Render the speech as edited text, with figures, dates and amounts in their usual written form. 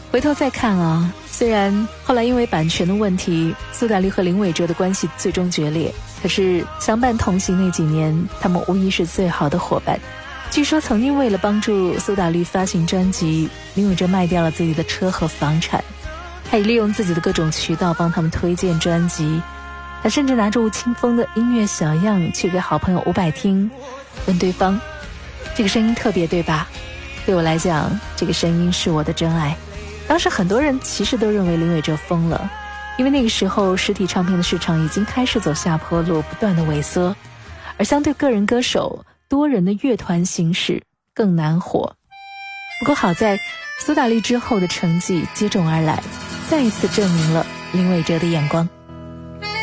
回头再看啊，虽然后来因为版权的问题，苏打绿和林伟哲的关系最终决裂，可是相伴同行那几年，他们无疑是最好的伙伴。据说曾经为了帮助苏打绿发行专辑，林伟哲卖掉了自己的车和房产，他也利用自己的各种渠道帮他们推荐专辑。他甚至拿着吴青峰的音乐小样去给好朋友伍佰听，问对方这个声音特别对吧？对我来讲，这个声音是我的真爱。当时很多人其实都认为林伟哲疯了，因为那个时候实体唱片的市场已经开始走下坡路，不断的萎缩，而相对个人歌手，多人的乐团形式更难火。不过好在苏打绿之后的成绩接踵而来，再一次证明了林伟哲的眼光。